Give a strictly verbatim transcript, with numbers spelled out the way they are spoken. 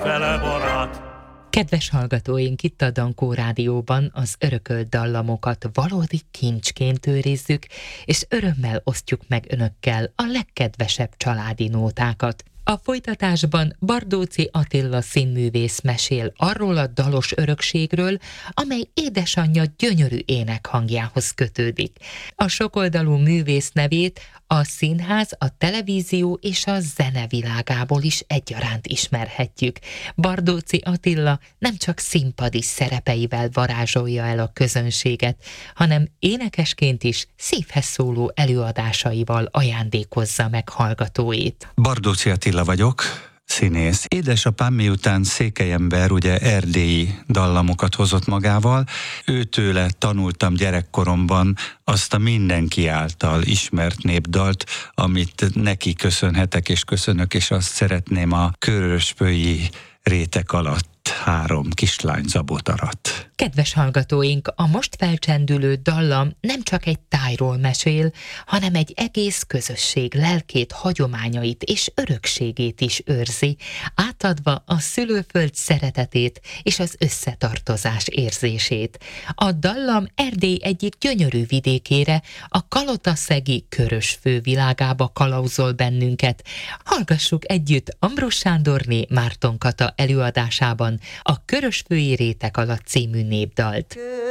fele barát. Kedves hallgatóink, itt a Dankó Rádióban az örökölt dallamokat valódi kincsként őrizzük, és örömmel osztjuk meg önökkel a legkedvesebb családi nótákat. A folytatásban Bardóczy Attila színművész mesél arról a dalos örökségről, amely édesanyja gyönyörű énekhangjához kötődik. A sokoldalú művész nevét a színház, a televízió és a zene világából is egyaránt ismerhetjük. Bardóczy Attila nem csak színpadi szerepeivel varázsolja el a közönséget, hanem énekesként is szívhez szóló előadásaival ajándékozza meg hallgatóit. Bardóczy Attila vagyok, színész. Édesapám miután székelyember, ugye erdélyi dallamokat hozott magával, őtőle tanultam gyerekkoromban azt a mindenki által ismert népdalt, amit neki köszönhetek és köszönök, és azt szeretném a köröspölyi rétek alatt három kislány zabotarat. Kedves hallgatóink, a most felcsendülő dallam nem csak egy tájról mesél, hanem egy egész közösség lelkét, hagyományait és örökségét is őrzi, átadva a szülőföld szeretetét és az összetartozás érzését. A dallam Erdély egyik gyönyörű vidékére, a kalotaszegi Körös fővilágába kalauzol bennünket. Hallgassuk együtt Ambrus Sándorné Márton Kata előadásában a Körösfői rétek alatt című népdalt.